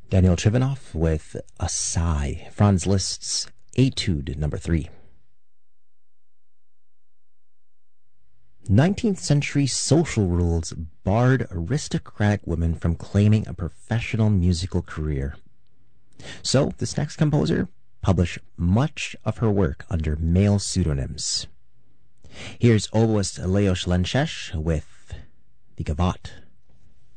Daniel Trivanov with A Sigh, Franz Liszt's Etude Number 3. 19th century social rules barred aristocratic women from claiming a professional musical career. So, this next composer published much of her work under male pseudonyms. Here's oboist Leos Lenses with the Gavotte.